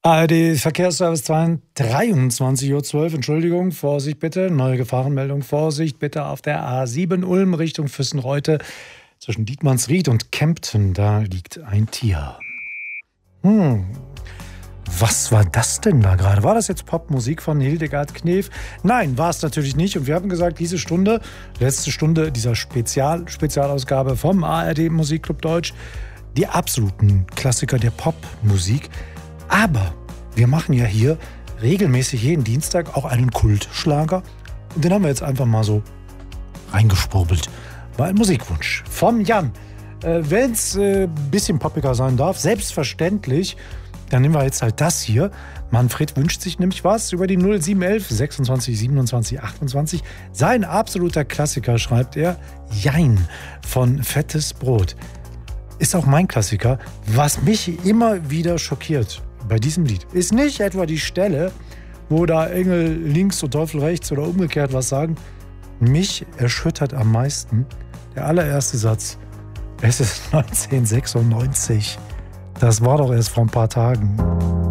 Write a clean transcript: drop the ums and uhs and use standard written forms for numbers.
ARD Verkehrsservice 23:12 Uhr, Entschuldigung, Vorsicht bitte, neue Gefahrenmeldung, Vorsicht bitte auf der A7 Ulm Richtung Füssenreute zwischen Dietmannsried und Kempten, da liegt ein Tier. Was war das denn da gerade? War das jetzt Popmusik von Hildegard Knef? Nein, war es natürlich nicht. Und wir haben gesagt, diese Stunde, letzte Stunde dieser Spezialausgabe vom ARD Musikclub Deutsch, die absoluten Klassiker der Popmusik. Aber wir machen ja hier regelmäßig jeden Dienstag auch einen Kultschlager. Und den haben wir jetzt einfach mal so reingeschwurbelt. War ein Musikwunsch vom Jan. Wenn es ein bisschen poppiger sein darf, selbstverständlich, dann nehmen wir jetzt halt das hier. Manfred wünscht sich nämlich was über die 0711 26 27 28. Sein absoluter Klassiker, schreibt er, Jein von Fettes Brot. Ist auch mein Klassiker. Was mich immer wieder schockiert bei diesem Lied, ist nicht etwa die Stelle, wo da Engel links und Teufel rechts oder umgekehrt was sagen. Mich erschüttert am meisten der allererste Satz. Es ist 1996. Das war doch erst vor ein paar Tagen.